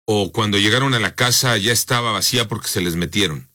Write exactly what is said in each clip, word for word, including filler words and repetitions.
o cuando llegaron a la casa ya estaba vacía porque se les metieron.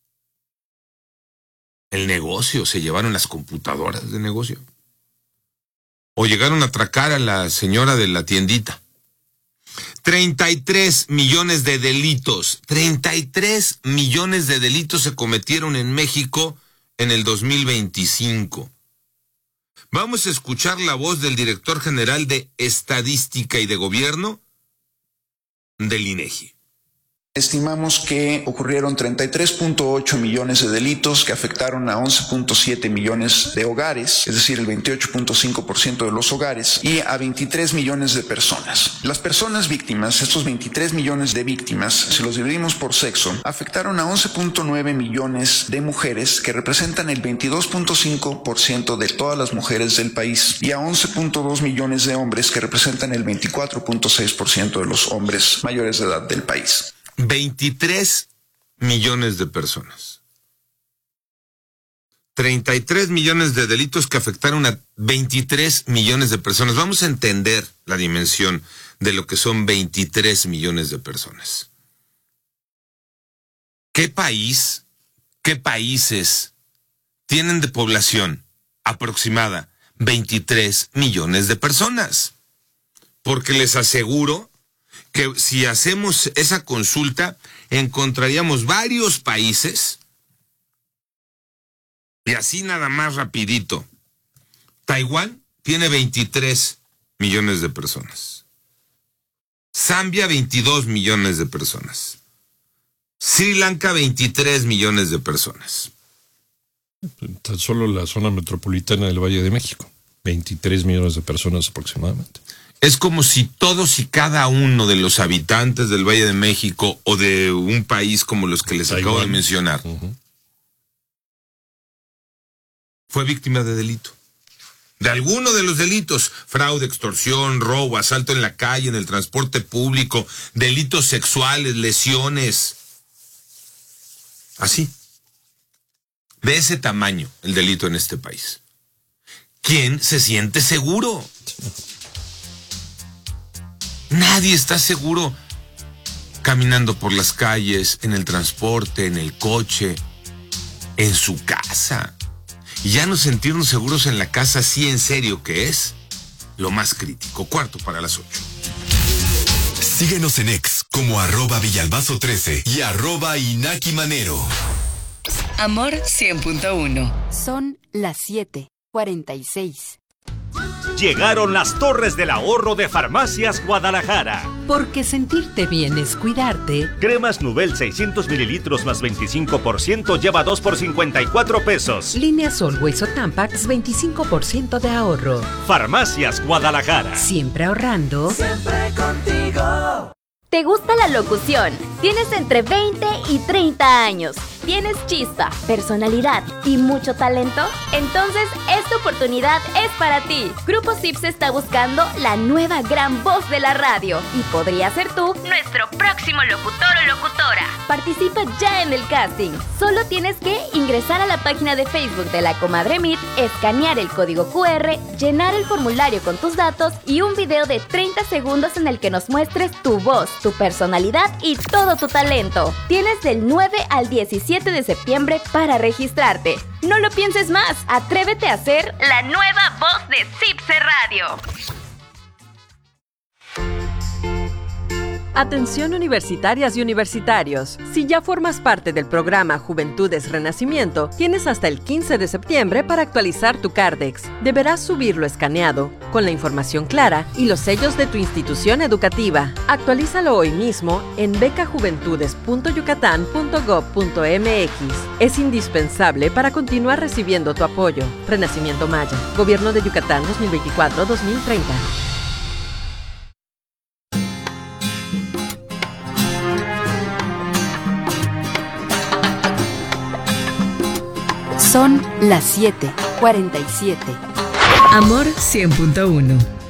El negocio, se llevaron las computadoras de negocio. O llegaron a atracar a la señora de la tiendita. treinta y tres millones de delitos, treinta y tres millones de delitos se cometieron en México en el dos mil veinticinco. Vamos a escuchar la voz del director general de Estadística y de Gobierno del INEGI. Estimamos que ocurrieron treinta y tres punto ocho millones de delitos que afectaron a once punto siete millones de hogares, es decir, el veintiocho punto cinco por ciento de los hogares, y a veintitrés millones de personas. Las personas víctimas, estos veintitrés millones de víctimas, si los dividimos por sexo, afectaron a once punto nueve millones de mujeres, que representan el veintidós punto cinco por ciento de todas las mujeres del país, y a once punto dos millones de hombres, que representan el veinticuatro punto seis por ciento de los hombres mayores de edad del país. veintitrés millones de personas. treinta y tres millones de delitos que afectaron a veintitrés millones de personas. Vamos a entender la dimensión de lo que son veintitrés millones de personas. ¿Qué país, qué países tienen de población aproximada veintitrés millones de personas? Porque les aseguro que si hacemos esa consulta, encontraríamos varios países, y así nada más rapidito. Taiwán tiene veintitrés millones de personas. Zambia, veintidós millones de personas. Sri Lanka, veintitrés millones de personas. Tan solo la zona metropolitana del Valle de México, veintitrés millones de personas aproximadamente. Es como si todos y cada uno de los habitantes del Valle de México o de un país como los que les Taiwán. acabo de mencionar uh-huh. fue víctima de delito. De alguno de los delitos: fraude, extorsión, robo, asalto en la calle, en el transporte público, delitos sexuales, lesiones. Así. De ese tamaño el delito en este país. ¿Quién se siente seguro? Nadie está seguro caminando por las calles, en el transporte, en el coche, en su casa. Y ya no sentirnos seguros en la casa, sí, en serio, que es lo más crítico. Cuarto para las ocho. Síguenos en X como arroba Villalbazo trece y arroba Inaki Manero. Amor cien punto uno. Son las siete cuarenta y seis. Llegaron las Torres del Ahorro de Farmacias Guadalajara. Porque sentirte bien es cuidarte. Cremas Nubel seiscientos mililitros más veinticinco por ciento lleva dos por cincuenta y cuatro pesos. Línea Always o Tampax veinticinco por ciento de ahorro. Farmacias Guadalajara. Siempre ahorrando. Siempre contigo. ¿Te gusta la locución? Tienes entre veinte y treinta años. ¿Tienes chispa, personalidad y mucho talento? Entonces, esta oportunidad es para ti. Grupo Sips está buscando la nueva gran voz de la radio y podría ser tú nuestro próximo locutor o locutora. Participa ya en el casting. Solo tienes que ingresar a la página de Facebook de La Comadre Meet, escanear el código cu erre, llenar el formulario con tus datos y un video de treinta segundos en el que nos muestres tu voz, tu personalidad y todo tu talento. Tienes del nueve al diecisiete de septiembre para registrarte. No lo pienses más, atrévete a ser la nueva voz de Cipse Radio. Atención universitarias y universitarios. Si ya formas parte del programa Juventudes Renacimiento, tienes hasta el quince de septiembre para actualizar tu Cardex. Deberás subirlo escaneado, con la información clara y los sellos de tu institución educativa. Actualízalo hoy mismo en becajuventudes punto yucatán punto gob punto eme equis. Es indispensable para continuar recibiendo tu apoyo. Renacimiento Maya. Gobierno de Yucatán dos mil veinticuatro a dos mil treinta. Son las siete cuarenta y siete. Amor cien punto uno.